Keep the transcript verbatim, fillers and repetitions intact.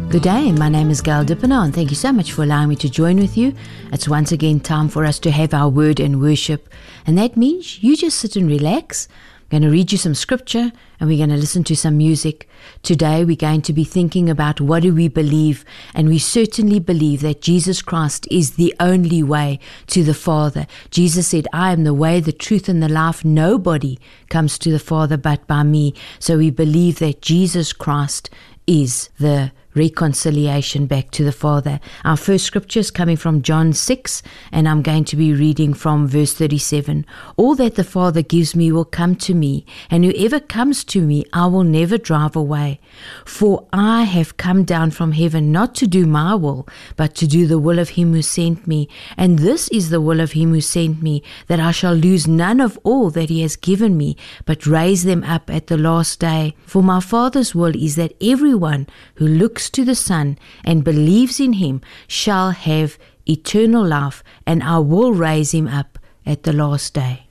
Good day, my name is Gail Dippenaar, and thank you so much for allowing me to join with you. It's once again time for us to have our word and worship, and that means you just sit and relax. I'm going to read you some scripture, and we're going to listen to some music. Today we're going to be thinking about what do we believe, and we certainly believe that Jesus Christ is the only way to the Father. Jesus said, I am the way, the truth, and the life. Nobody comes to the Father but by me. So we believe that Jesus Christ is the reconciliation back to the Father. Our first scripture is coming from John six, and I'm going to be reading from verse thirty-seven. All that the Father gives me will come to me, and whoever comes to me I will never drive away. For I have come down from heaven not to do my will, but to do the will of him who sent me. And this is the will of him who sent me, that I shall lose none of all that he has given me, but raise them up at the last day. For my Father's will is that everyone who looks to the Son and believes in him shall have eternal life, and I will raise him up at the last day.